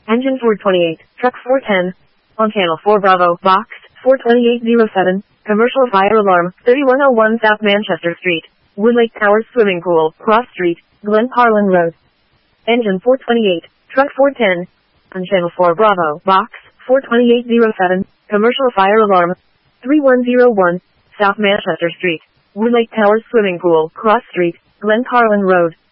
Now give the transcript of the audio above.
Engine 428, Truck 410. On Channel 4 Bravo, Box 42807. Commercial fire alarm, 3101 South Manchester Street. Woodlake Towers Swimming Pool, Cross Street, Glen Carlin Road. Engine 428, Truck 410. On Channel 4 Bravo, Box 42807. Commercial fire alarm, 3101 South Manchester Street. Woodlake Towers Swimming Pool, Cross Street, Glen Carlin Road.